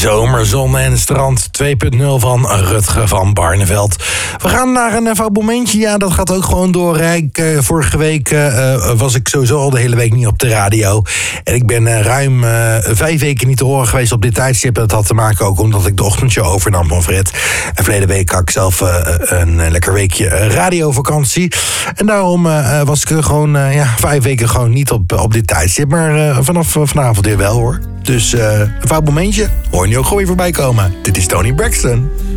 Zomerzon en strand 2.0 van Rutger van Barneveld. We gaan naar een fout momentje. Ja, dat gaat ook gewoon door. Vorige week was ik sowieso al de hele week niet op de radio. En ik ben ruim 5 weken niet te horen geweest op dit tijdstip. Dat had te maken ook omdat ik de ochtendshow overnam van Fred. En verleden week had ik zelf een lekker weekje radiovakantie. En daarom was ik gewoon 5 weken gewoon niet op dit tijdstip. Maar vanaf vanavond weer wel hoor. Dus een fout momentje. Hoor je nu ook gewoon weer voorbij komen. Dit is Toni Braxton.